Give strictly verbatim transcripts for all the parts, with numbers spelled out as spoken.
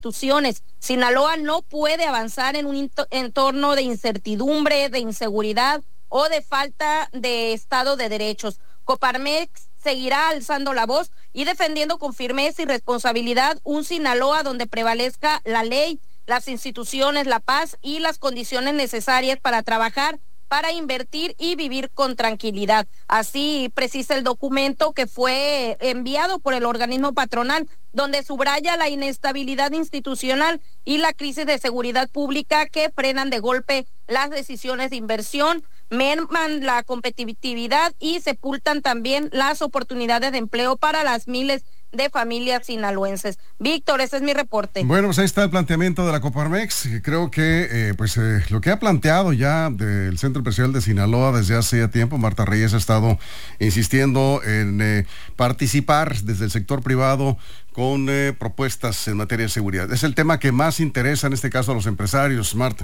instituciones. Sinaloa no puede avanzar en un entorno de incertidumbre, de inseguridad o de falta de Estado de Derechos. Coparmex seguirá alzando la voz y defendiendo con firmeza y responsabilidad un Sinaloa donde prevalezca la ley, las instituciones, la paz y las condiciones necesarias para trabajar, para invertir y vivir con tranquilidad. Así precisa el documento que fue enviado por el organismo patronal, donde subraya la inestabilidad institucional y la crisis de seguridad pública que frenan de golpe las decisiones de inversión, merman la competitividad y sepultan también las oportunidades de empleo para las miles de familias sinaloenses. Víctor, ese es mi reporte. Bueno, pues ahí está el planteamiento de la Coparmex. Creo que eh, pues eh, lo que ha planteado ya del Centro Empresarial de Sinaloa desde hace ya tiempo, Marta Reyes ha estado insistiendo en eh, participar desde el sector privado con eh, propuestas en materia de seguridad. Es el tema que más interesa en este caso a los empresarios, Marta.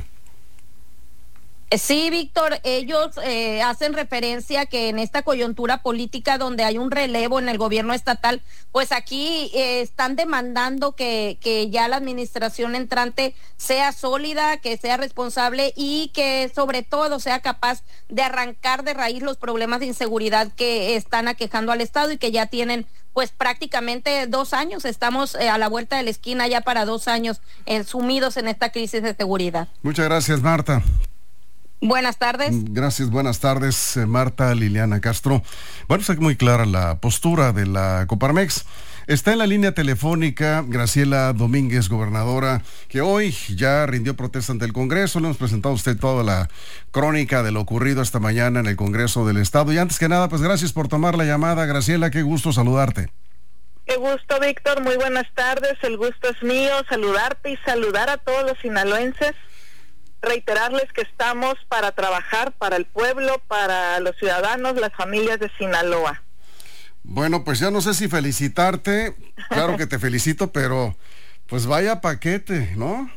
Sí, Víctor, ellos eh, hacen referencia que en esta coyuntura política donde hay un relevo en el gobierno estatal, pues aquí eh, están demandando que, que ya la administración entrante sea sólida, que sea responsable y que sobre todo sea capaz de arrancar de raíz los problemas de inseguridad que están aquejando al Estado y que ya tienen pues prácticamente dos años. Estamos eh, a la vuelta de la esquina ya para dos años eh, sumidos en esta crisis de seguridad. Muchas gracias, Marta. Buenas tardes. Gracias, buenas tardes, Marta Liliana Castro. Bueno, está muy clara la postura de la Coparmex. Está en la línea telefónica Graciela Domínguez, gobernadora, que hoy ya rindió protesta ante el Congreso. Le hemos presentado a usted toda la crónica de lo ocurrido esta mañana en el Congreso del Estado. Y antes que nada, pues gracias por tomar la llamada. Graciela, qué gusto saludarte. Qué gusto, Víctor. Muy buenas tardes. El gusto es mío, saludarte y saludar a todos los sinaloenses. Reiterarles que estamos para trabajar para el pueblo, para los ciudadanos, las familias de Sinaloa. Bueno, pues ya no sé si felicitarte, claro que te felicito, pero pues vaya paquete, ¿no?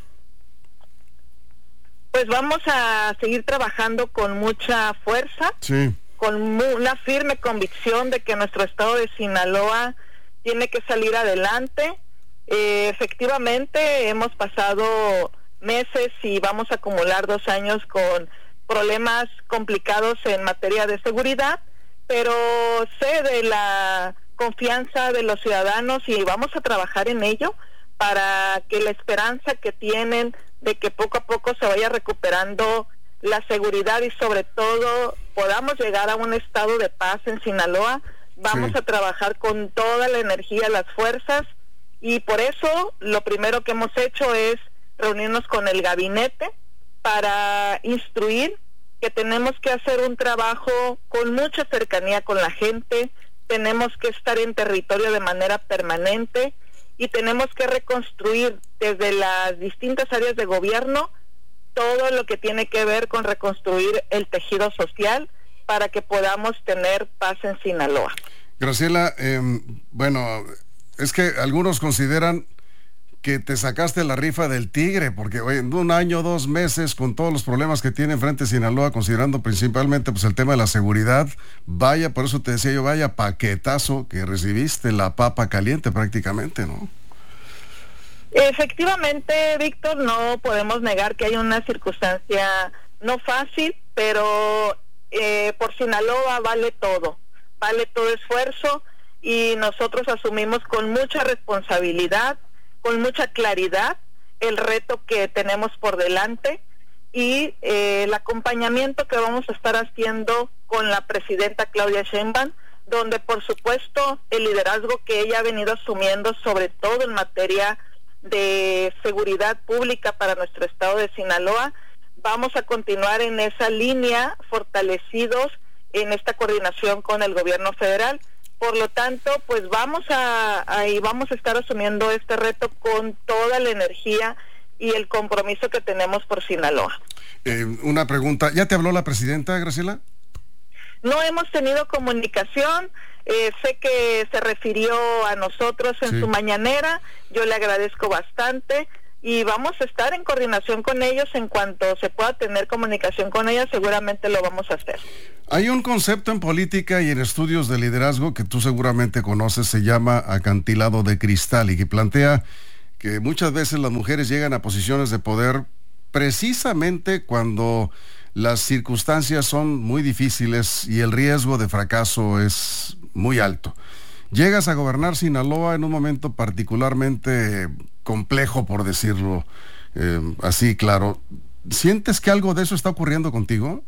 Pues vamos a seguir trabajando con mucha fuerza, sí, con una firme convicción de que nuestro estado de Sinaloa tiene que salir adelante. Eh, efectivamente, hemos pasado meses y vamos a acumular dos años con problemas complicados en materia de seguridad, pero sé de la confianza de los ciudadanos y vamos a trabajar en ello para que la esperanza que tienen de que poco a poco se vaya recuperando la seguridad y sobre todo podamos llegar a un estado de paz en Sinaloa. Vamos sí. a trabajar con toda la energía, las fuerzas, y por eso lo primero que hemos hecho es reunirnos con el gabinete para instruir que tenemos que hacer un trabajo con mucha cercanía con la gente, tenemos que estar en territorio de manera permanente y tenemos que reconstruir desde las distintas áreas de gobierno todo lo que tiene que ver con reconstruir el tejido social para que podamos tener paz en Sinaloa. Graciela, eh, bueno, es que algunos consideran que te sacaste la rifa del tigre, porque oye, en un año, dos meses, con todos los problemas que tiene enfrente Sinaloa, considerando principalmente pues el tema de la seguridad, vaya, por eso te decía yo, vaya paquetazo que recibiste, la papa caliente prácticamente, ¿no? Efectivamente, Víctor, no podemos negar que hay una circunstancia no fácil, pero eh, por Sinaloa vale todo, vale todo esfuerzo y nosotros asumimos con mucha responsabilidad, con mucha claridad el reto que tenemos por delante y eh, el acompañamiento que vamos a estar haciendo con la presidenta Claudia Sheinbaum, donde por supuesto el liderazgo que ella ha venido asumiendo, sobre todo en materia de seguridad pública para nuestro estado de Sinaloa, vamos a continuar en esa línea, fortalecidos en esta coordinación con el gobierno federal. Por lo tanto, pues vamos a, a y vamos a estar asumiendo este reto con toda la energía y el compromiso que tenemos por Sinaloa. Eh, una pregunta, ¿ya te habló la presidenta, Graciela? No hemos tenido comunicación, eh, sé que se refirió a nosotros en sí. su mañanera, yo le agradezco bastante y vamos a estar en coordinación con ellos. En cuanto se pueda tener comunicación con ellos, seguramente lo vamos a hacer. Hay un concepto en política y en estudios de liderazgo que tú seguramente conoces, se llama acantilado de cristal, y que plantea que muchas veces las mujeres llegan a posiciones de poder precisamente cuando las circunstancias son muy difíciles y el riesgo de fracaso es muy alto. Llegas a gobernar Sinaloa en un momento particularmente complejo, por decirlo eh, así, claro. ¿Sientes que algo de eso está ocurriendo contigo?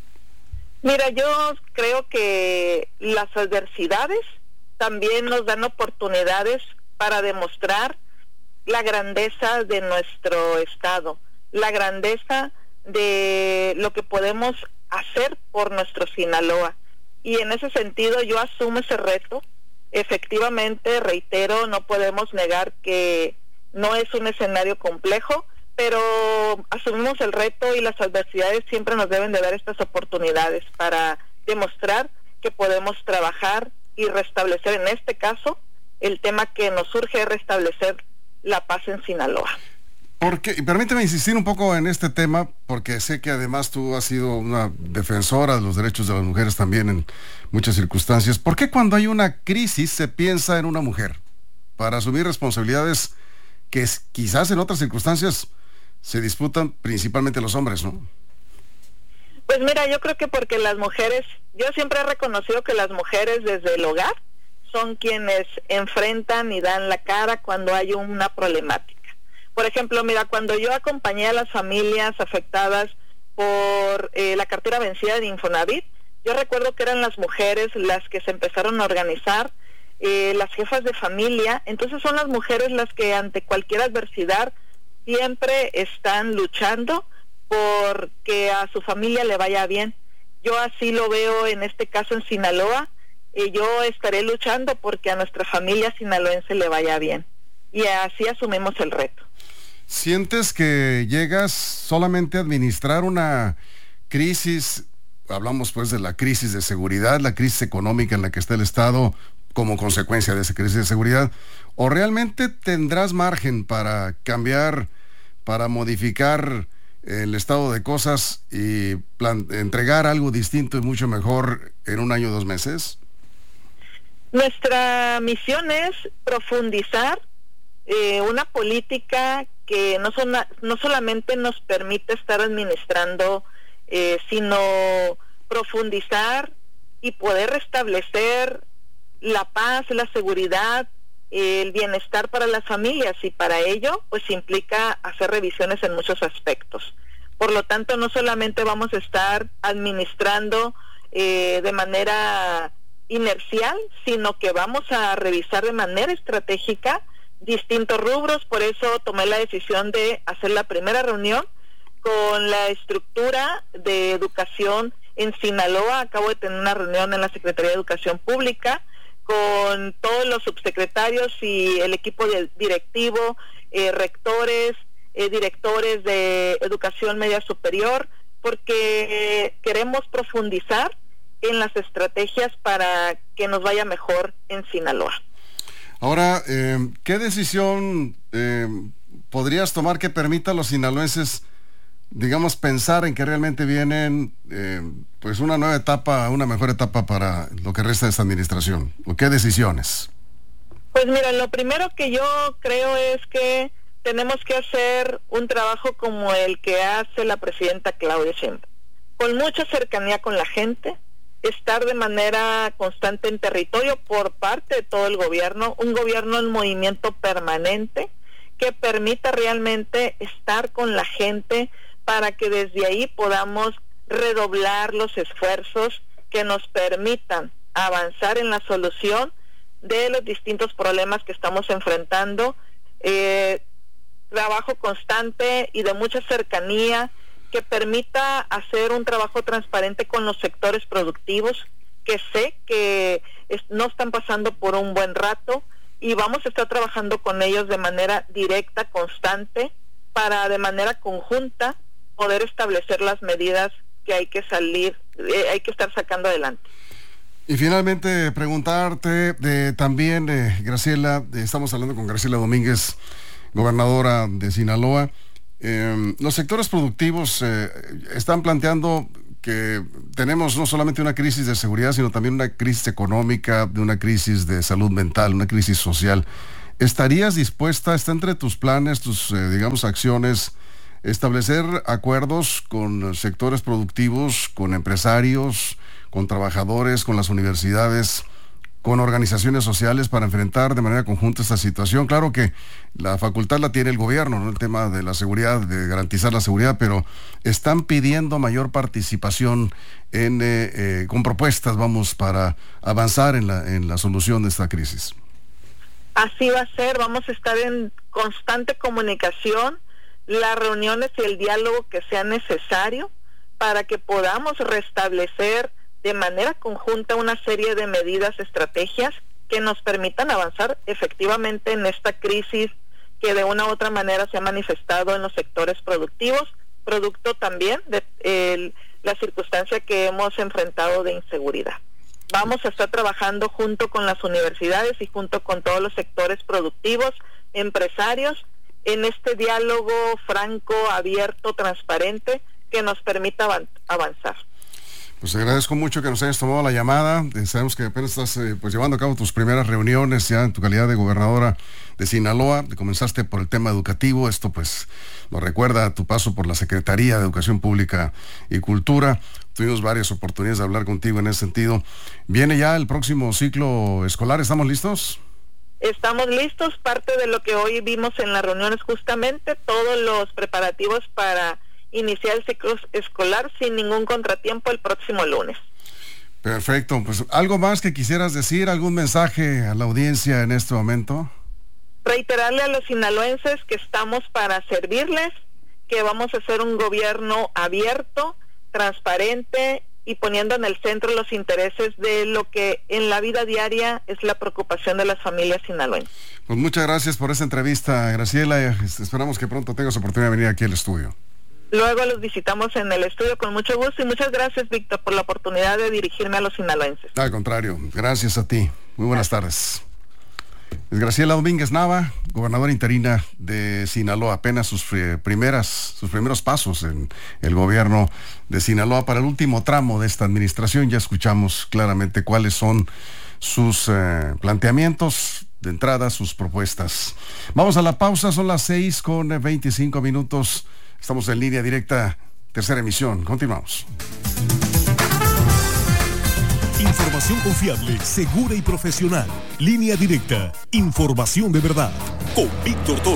Mira, yo creo que las adversidades también nos dan oportunidades para demostrar la grandeza de nuestro estado, la grandeza de lo que podemos hacer por nuestro Sinaloa. Y en ese sentido yo asumo ese reto. Efectivamente, reitero, no podemos negar que no es un escenario complejo, pero asumimos el reto y las adversidades siempre nos deben de dar estas oportunidades para demostrar que podemos trabajar y restablecer, en este caso, el tema que nos urge es restablecer la paz en Sinaloa. Porque, y permíteme insistir un poco en este tema, porque sé que además tú has sido una defensora de los derechos de las mujeres también en muchas circunstancias. ¿Por qué cuando hay una crisis se piensa en una mujer para asumir responsabilidades que es, quizás en otras circunstancias se disputan principalmente los hombres, ¿no? Pues mira, yo creo que porque las mujeres, yo siempre he reconocido que las mujeres desde el hogar son quienes enfrentan y dan la cara cuando hay una problemática. Por ejemplo, mira, cuando yo acompañé a las familias afectadas por eh, la cartera vencida de Infonavit, yo recuerdo que eran las mujeres las que se empezaron a organizar, eh, las jefas de familia. Entonces son las mujeres las que ante cualquier adversidad siempre están luchando por que a su familia le vaya bien. Yo así lo veo en este caso en Sinaloa, y yo estaré luchando porque a nuestra familia sinaloense le vaya bien. Y así asumimos el reto. ¿Sientes que llegas solamente a administrar una crisis? Hablamos pues de la crisis de seguridad, la crisis económica en la que está el Estado como consecuencia de esa crisis de seguridad, ¿o realmente tendrás margen para cambiar, para modificar el estado de cosas y plan- entregar algo distinto y mucho mejor en un año o dos meses? Nuestra misión es profundizar eh, una política que no, son, no solamente nos permite estar administrando, eh, sino profundizar y poder restablecer la paz, la seguridad, el bienestar para las familias, y para ello pues implica hacer revisiones en muchos aspectos. Por lo tanto, no solamente vamos a estar administrando eh, de manera inercial, sino que vamos a revisar de manera estratégica distintos rubros. Por eso tomé la decisión de hacer la primera reunión con la estructura de educación en Sinaloa. Acabo de tener una reunión en la Secretaría de Educación Pública con todos los subsecretarios y el equipo de directivo, eh, rectores, eh, directores de educación media superior, porque eh, queremos profundizar en las estrategias para que nos vaya mejor en Sinaloa. Ahora, eh, ¿qué decisión eh, podrías tomar que permita a los sinaloenses, digamos, pensar en que realmente vienen eh, pues una nueva etapa, una mejor etapa para lo que resta de esta administración? ¿O qué decisiones? Pues mira, lo primero que yo creo es que tenemos que hacer un trabajo como el que hace la presidenta Claudia Sheinbaum, con mucha cercanía con la gente, estar de manera constante en territorio por parte de todo el gobierno, un gobierno en movimiento permanente que permita realmente estar con la gente para que desde ahí podamos redoblar los esfuerzos que nos permitan avanzar en la solución de los distintos problemas que estamos enfrentando. Eh, trabajo constante y de mucha cercanía que permita hacer un trabajo transparente con los sectores productivos, que sé que es, no están pasando por un buen rato, y vamos a estar trabajando con ellos de manera directa, constante, para de manera conjunta poder establecer las medidas que hay que salir, eh, hay que estar sacando adelante. Y finalmente preguntarte de, también, eh, Graciela, eh, estamos hablando con Graciela Domínguez, gobernadora de Sinaloa. Eh, los sectores productivos eh, están planteando que tenemos no solamente una crisis de seguridad, sino también una crisis económica, de una crisis de salud mental, una crisis social. ¿estarías dispuesta, está entre tus planes, tus, eh, digamos, acciones, establecer acuerdos con sectores productivos, con empresarios, con trabajadores, con las universidades, con organizaciones sociales para enfrentar de manera conjunta esta situación? Claro que la facultad la tiene el gobierno, ¿no?, el tema de la seguridad, de garantizar la seguridad, pero están pidiendo mayor participación en, eh, eh, con propuestas, vamos, para avanzar en la, en la solución de esta crisis. Así va a ser, vamos a estar en constante comunicación, las reuniones y el diálogo que sea necesario para que podamos restablecer de manera conjunta una serie de medidas, estrategias que nos permitan avanzar efectivamente en esta crisis que de una u otra manera se ha manifestado en los sectores productivos, producto también de eh, la circunstancia que hemos enfrentado de inseguridad. Vamos a estar trabajando junto con las universidades y junto con todos los sectores productivos, empresarios, en este diálogo franco, abierto, transparente, que nos permita avan- avanzar. Pues agradezco mucho que nos hayas tomado la llamada. Eh, sabemos que apenas estás eh, pues llevando a cabo tus primeras reuniones ya en tu calidad de gobernadora de Sinaloa. Comenzaste por el tema educativo. Esto pues nos recuerda a tu paso por la Secretaría de Educación Pública y Cultura. Tuvimos varias oportunidades de hablar contigo en ese sentido. Viene ya el próximo ciclo escolar. ¿Estamos listos? Estamos listos. Parte de lo que hoy vimos en las reuniones, justamente todos los preparativos para iniciar el ciclo escolar sin ningún contratiempo el próximo lunes. Perfecto, pues algo más que quisieras decir, algún mensaje a la audiencia en este momento. Reiterarle a los sinaloenses que estamos para servirles, que vamos a hacer un gobierno abierto, transparente y poniendo en el centro los intereses de lo que en la vida diaria es la preocupación de las familias sinaloenses. Pues muchas gracias por esta entrevista, Graciela. Esperamos que pronto tengas oportunidad de venir aquí al estudio. Luego los visitamos en el estudio con mucho gusto y muchas gracias, Víctor, por la oportunidad de dirigirme a los sinaloenses. Al contrario, gracias a ti. Muy buenas tardes. Es Graciela Domínguez Nava, gobernadora interina de Sinaloa, apenas sus primeras, sus primeros pasos en el gobierno de Sinaloa para el último tramo de esta administración. Ya escuchamos claramente cuáles son sus eh, planteamientos de entrada, sus propuestas. Vamos a la pausa, son las seis con veinticinco minutos. Estamos en línea directa, tercera emisión. Continuamos. Información confiable, segura y profesional. Línea directa. Información de verdad. Con Víctor Toro.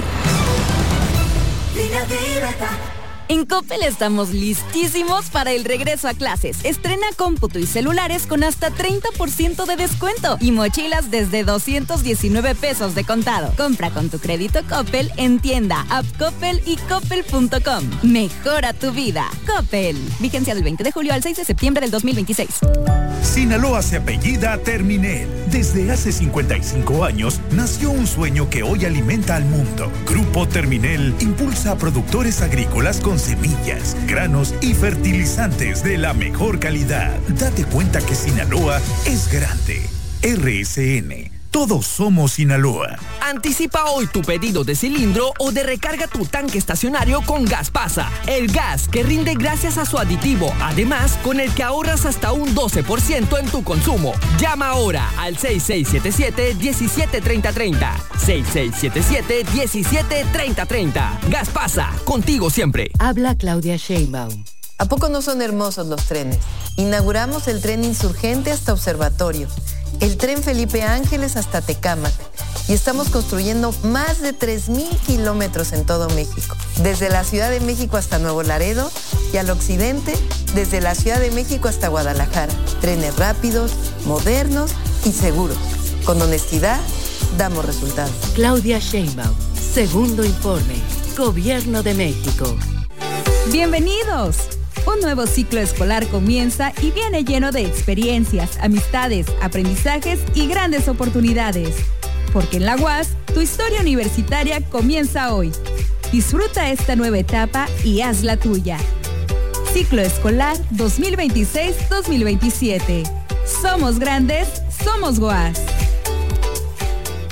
Línea directa. En Coppel estamos listísimos para el regreso a clases. Estrena cómputo y celulares con hasta treinta por ciento de descuento y mochilas desde doscientos diecinueve pesos de contado. Compra con tu crédito Coppel en tienda, app Coppel y coppel punto com. Mejora tu vida. Coppel. Vigencia del veinte de julio al seis de septiembre del dos mil veintiséis. Sinaloa se apellida Terminel. Desde hace cincuenta y cinco años nació un sueño que hoy alimenta al mundo. Grupo Terminel impulsa a productores agrícolas con semillas, granos y fertilizantes de la mejor calidad. Date cuenta que Sinaloa es grande. R S N. Todos somos Sinaloa. Anticipa hoy tu pedido de cilindro o de recarga tu tanque estacionario con Gaspasa, el gas que rinde gracias a su aditivo, además con el que ahorras hasta un doce por ciento en tu consumo. Llama ahora al seis seis siete siete, diecisiete treinta treinta. seis seis siete siete, diecisiete treinta treinta. Gaspasa, contigo siempre. Habla Claudia Sheinbaum. ¿A poco no son hermosos los trenes? Inauguramos el tren Insurgente hasta Observatorio, el tren Felipe Ángeles hasta Tecámac y estamos construyendo más de tres mil kilómetros en todo México, desde la Ciudad de México hasta Nuevo Laredo y al occidente, desde la Ciudad de México hasta Guadalajara. Trenes rápidos, modernos y seguros. Con honestidad, damos resultados. Claudia Sheinbaum, segundo informe, Gobierno de México. ¡Bienvenidos! Un nuevo ciclo escolar comienza y viene lleno de experiencias, amistades, aprendizajes y grandes oportunidades. Porque en la U A S, tu historia universitaria comienza hoy. Disfruta esta nueva etapa y haz la tuya. Ciclo escolar dos mil veintiséis dos mil veintisiete. Somos grandes, somos U A S.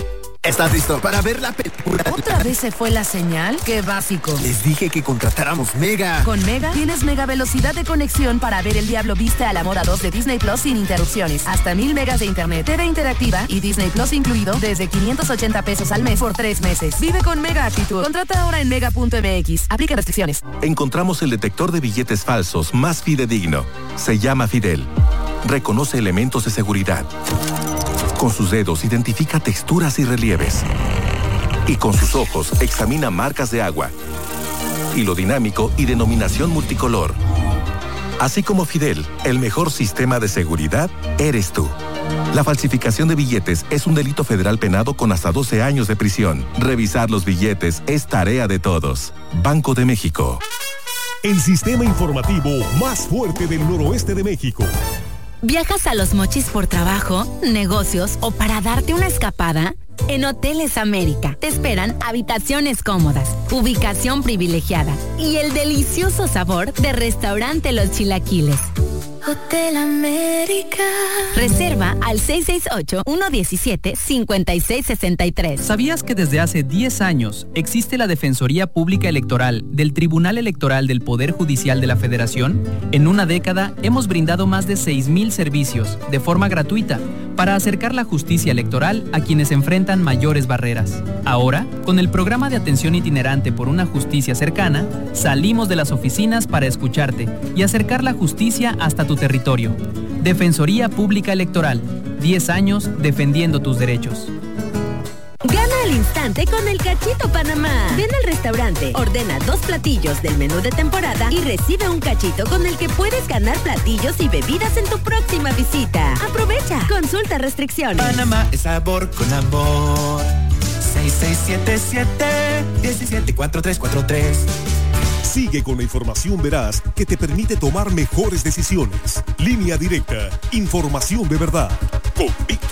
¿Estás listo para ver la película? ¿Otra vez se fue la señal? ¡Qué básico! Les dije que contratáramos Mega. Con Mega tienes mega velocidad de conexión para ver El Diablo Viste a la Moda dos de Disney Plus sin interrupciones. Hasta mil megas de internet, T V interactiva y Disney Plus incluido desde quinientos ochenta pesos al mes por tres meses. Vive con Mega Actitud. Contrata ahora en mega punto m x. Aplica restricciones. Encontramos el detector de billetes falsos más fidedigno. Se llama Fidel. Reconoce elementos de seguridad. Con sus dedos identifica texturas y relieves. Y con sus ojos examina marcas de agua. Hilo dinámico y denominación multicolor. Así como Fidel, el mejor sistema de seguridad eres tú. La falsificación de billetes es un delito federal penado con hasta doce años de prisión. Revisar los billetes es tarea de todos. Banco de México. El sistema informativo más fuerte del noroeste de México. ¿Viajas a Los Mochis por trabajo, negocios o para darte una escapada? En Hoteles América te esperan habitaciones cómodas, ubicación privilegiada y el delicioso sabor de Restaurante Los Chilaquiles. Hotel América. Reserva al seis seis ocho, uno uno siete, cinco seis seis tres. ¿Sabías que desde hace diez años existe la Defensoría Pública Electoral del Tribunal Electoral del Poder Judicial de la Federación? En una década hemos brindado más de seis mil servicios de forma gratuita para acercar la justicia electoral a quienes enfrentan mayores barreras. Ahora, con el programa de atención itinerante por una justicia cercana, salimos de las oficinas para escucharte y acercar la justicia hasta tu territorio. Defensoría Pública Electoral, diez años defendiendo tus derechos. Gana al instante con el Cachito Panamá. Ven al restaurante, ordena dos platillos del menú de temporada y recibe un cachito con el que puedes ganar platillos y bebidas en tu próxima visita. Aprovecha. Consulta restricciones. Panamá es sabor con amor. seis seis siete siete, uno siete cuatro tres cuatro tres. Sigue con la información veraz que te permite tomar mejores decisiones. Línea Directa. Información de verdad. Con Víctor